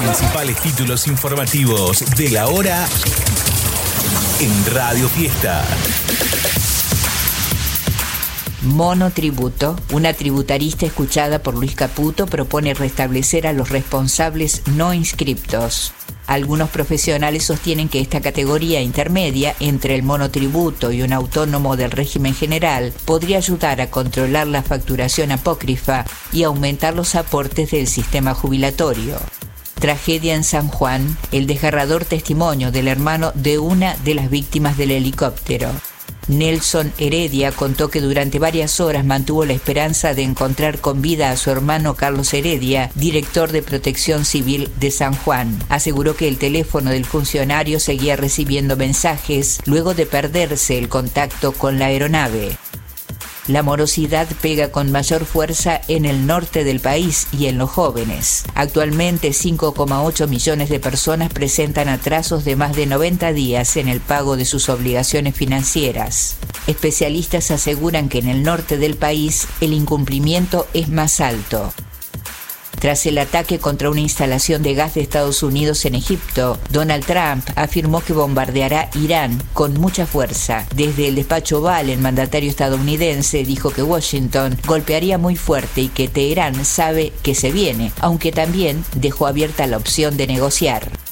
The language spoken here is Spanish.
principales títulos informativos de la hora en Radio Fiesta. Monotributo, una tributarista escuchada por Luis Caputo, propone restablecer a los responsables no inscriptos. Algunos profesionales sostienen que esta categoría intermedia entre el monotributo y un autónomo del régimen general podría ayudar a controlar la facturación apócrifa y aumentar los aportes del sistema jubilatorio. Tragedia en San Juan, el desgarrador testimonio del hermano de una de las víctimas del helicóptero. Nelson Heredia contó que durante varias horas mantuvo la esperanza de encontrar con vida a su hermano Carlos Heredia, director de Protección Civil de San Juan. Aseguró que el teléfono del funcionario seguía recibiendo mensajes luego de perderse el contacto con la aeronave. La morosidad pega con mayor fuerza en el norte del país y en los jóvenes. Actualmente 5,8 millones de personas presentan atrasos de más de 90 días en el pago de sus obligaciones financieras. Especialistas aseguran que en el norte del país el incumplimiento es más alto. Tras el ataque contra una instalación de gas de Estados Unidos en Egipto, Donald Trump afirmó que bombardeará Irán con mucha fuerza. Desde el despacho Oval, el mandatario estadounidense dijo que Washington golpearía muy fuerte y que Teherán sabe que se viene, aunque también dejó abierta la opción de negociar.